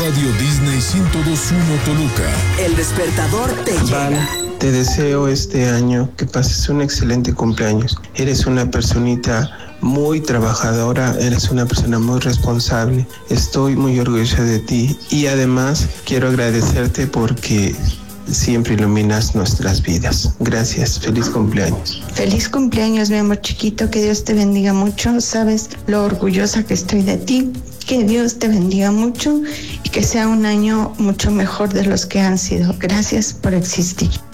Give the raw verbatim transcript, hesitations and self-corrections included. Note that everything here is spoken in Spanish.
Radio Disney ciento dos punto uno Toluca. El despertador te Val, llega. te deseo este año que pases un excelente cumpleaños. Eres una personita muy trabajadora, eres una persona muy responsable. Estoy muy orgullosa de ti y además quiero agradecerte porque siempre iluminas nuestras vidas. Gracias, feliz cumpleaños. Feliz cumpleaños, mi amor chiquito, que Dios te bendiga mucho. Sabes lo orgullosa que estoy de ti. Que Dios te bendiga mucho y que sea un año mucho mejor de los que han sido. Gracias por existir.